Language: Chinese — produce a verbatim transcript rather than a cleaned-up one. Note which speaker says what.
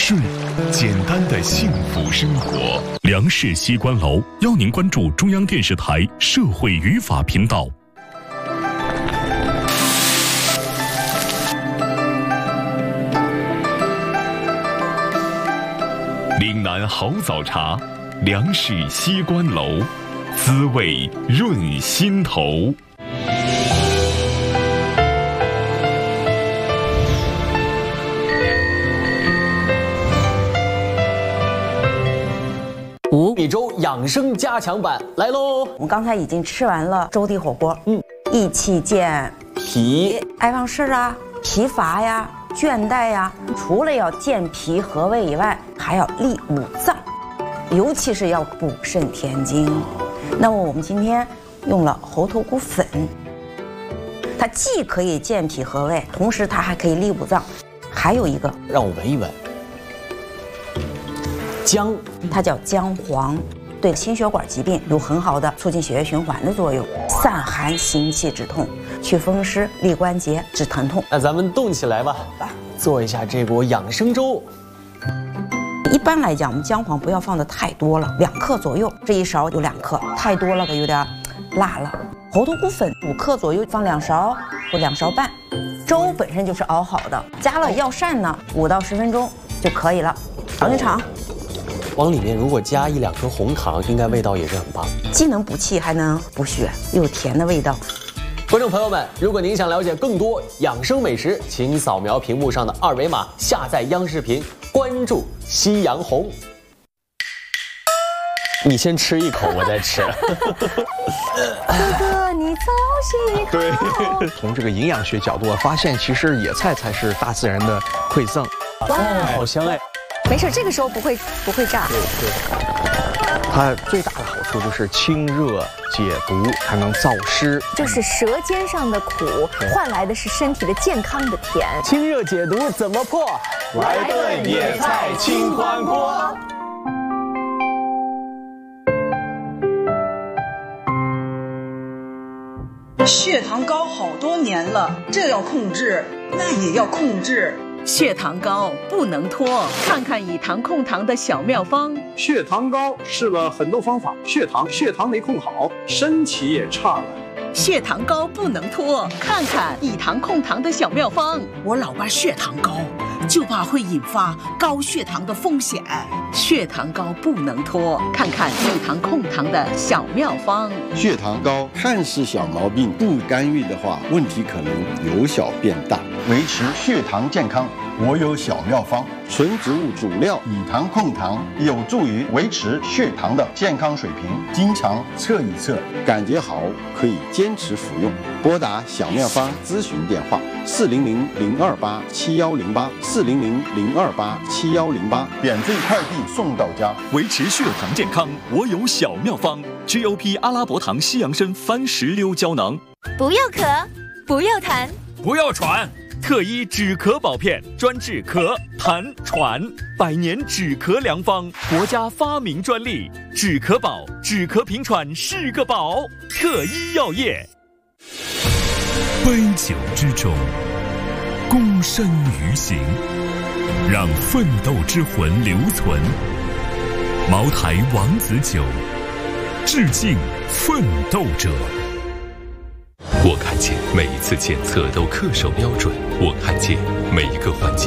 Speaker 1: 睡，简单的幸福生活。梁氏西关楼邀您关注中央电视台社会语法频道。岭南好早茶，梁氏西关楼，滋味润心头。
Speaker 2: 五米粥养生加强版来喽！
Speaker 3: 我们刚才已经吃完了粥底火锅，
Speaker 2: 嗯，
Speaker 3: 益气健
Speaker 2: 脾，
Speaker 3: 爱忘事啊，疲乏呀，倦怠呀，除了要健脾和胃以外，还要利五脏，尤其是要补肾填精。那么我们今天用了猴头菇粉，它既可以健脾和胃，同时它还可以利五脏。还有一个，
Speaker 2: 让我闻一闻。姜，
Speaker 3: 它叫姜黄，对心血管疾病有很好的促进血液循环的作用，散寒行气止痛，祛风湿、利关节、止疼痛。
Speaker 2: 那咱们动起来吧，来做一下这锅养生粥。
Speaker 3: 一般来讲，我们姜黄不要放的太多了，两克左右，这一勺有两克，太多了有点辣了。猴头菇粉五克左右，放两勺或两勺半。粥本身就是熬好的，加了药膳呢，五到十分钟就可以了。尝一尝。
Speaker 2: 往里面如果加一两颗红糖，应该味道也是很棒，
Speaker 3: 既能补气，还能补血，又有甜的味道。
Speaker 2: 观众朋友们，如果您想了解更多养生美食，请扫描屏幕上的二维码，下载央视频，关注夕阳红。你先吃一口，我再吃。
Speaker 3: 哥哥，你早些好。
Speaker 4: 对，从这个营养学角度发现，其实野菜才是大自然的馈赠。
Speaker 2: 哇，好香哎！
Speaker 5: 没事，这个时候不会不会炸。
Speaker 4: 对对，它最大的好处就是清热解毒，还能燥湿。
Speaker 5: 就是舌尖上的苦，换来的是身体的健康的甜。
Speaker 2: 清热解毒怎么破？
Speaker 4: 来顿野菜清欢锅。
Speaker 6: 血糖高好多年了，这要控制，那也要控制。
Speaker 7: 血糖高不能拖，看看以糖控糖的小妙方。
Speaker 8: 血糖高试了很多方法，血糖血糖没控好，身体也差了。
Speaker 7: 血糖高不能拖，看看以糖控糖的小妙方。
Speaker 6: 我老爸血糖高，就怕会引发高血糖的风险。
Speaker 7: 血糖高不能拖，看看以糖控糖的小妙方。
Speaker 9: 血糖高看似小毛病，不干预的话，问题可能由小变大。维持血糖健康，我有小妙方：纯植物主料以糖控糖，有助于维持血糖的健康水平。经常测一测，感觉好可以坚持服用。拨打小妙方咨询电话：四零零零二八七幺零八，四零零零二八七幺零八，免费快递送到家。
Speaker 1: 维持血糖健康，我有小妙方 ：G O P 阿拉伯糖西洋参番石榴胶囊。
Speaker 5: 不要咳，不要痰，
Speaker 1: 不要喘。特医止咳宝片，专治咳、痰、喘，百年止咳良方，国家发明专利。止咳宝，止咳平喘是个宝。特医药业。杯酒之中，躬身于行，让奋斗之魂留存。茅台王子酒，致敬奋斗者。我看见每一次检测都恪守标准，我看见每一个环节